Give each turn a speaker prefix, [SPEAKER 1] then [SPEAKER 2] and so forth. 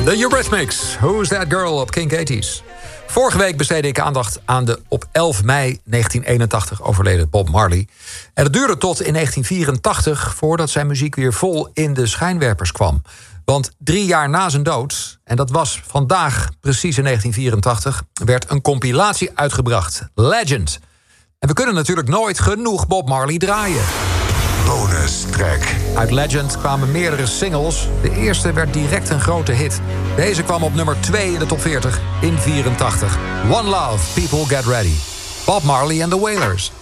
[SPEAKER 1] The Eurythmics, Who's That Girl op Kink 80s. Vorige week besteedde ik aandacht aan de op 11 mei 1981 overleden Bob Marley. En het duurde tot in 1984 voordat zijn muziek weer vol in de schijnwerpers kwam. Want 3 jaar na zijn dood, en dat was vandaag precies in 1984... werd een compilatie uitgebracht, Legend. En we kunnen natuurlijk nooit genoeg Bob Marley draaien.
[SPEAKER 2] Bonus track.
[SPEAKER 1] Uit Legend kwamen meerdere singles. De eerste werd direct een grote hit. Deze kwam op nummer 2 in de top 40 in 84. One Love, People Get Ready. Bob Marley and the Wailers.